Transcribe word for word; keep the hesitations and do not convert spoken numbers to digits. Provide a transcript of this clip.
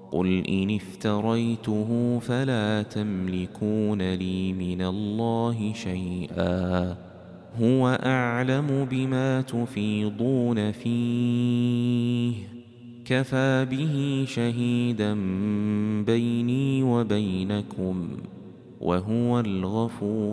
قل إن افتريته فلا تملكون لي من الله شيئا هو أعلم بما تفيضون فيه كفى به شهيدا بيني وبينكم وهو الغفور